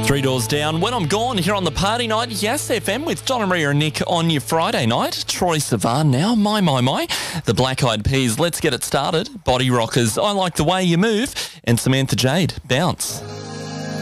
Three Doors Down, When I'm Gone, here on the Party Night, Yes FM, with Donna Maria and Nick on your Friday night. Troy Sivan now, my. The Black Eyed Peas, Let's Get It Started. Body Rockers, I Like the Way You Move. And Samantha Jade, Bounce.